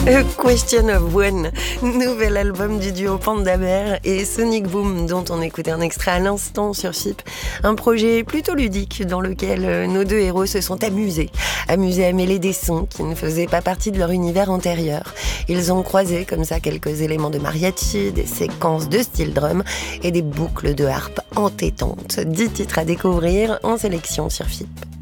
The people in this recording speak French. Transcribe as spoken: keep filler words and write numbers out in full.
A Question of One, nouvel album du duo Panda Bear et Sonic Boom, dont on écoutait un extrait à l'instant sur F I P. Un projet plutôt ludique dans lequel nos deux héros se sont amusés. Amusés à mêler des sons qui ne faisaient pas partie de leur univers antérieur. Ils ont croisé comme ça quelques éléments de mariachi, des séquences de steel drum et des boucles de harpe entêtantes. Dix titres à découvrir en sélection sur F I P.